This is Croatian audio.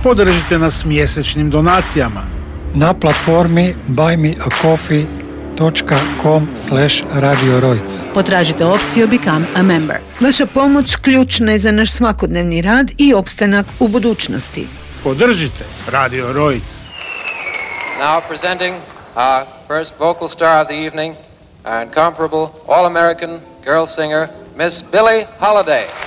Podržite nas mjesečnim donacijama na platformi buymeacoffee.com/Radio Rojc. Potražite opciju Become a Member. Vaša pomoć ključna je za naš svakodnevni rad i opstanak u budućnosti. Podržite Radio Rojc. Now presenting our first vocal star of the evening, our incomparable all-American girl singer, Miss Billie Holiday.